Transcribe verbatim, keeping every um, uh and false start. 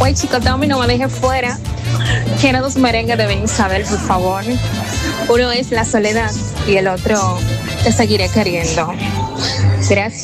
Pues chicos, Tommy, no me dejes fuera. Quiero dos merengues deben saber, por favor. Uno es La Soledad y el otro Te Seguiré Queriendo. Gracias.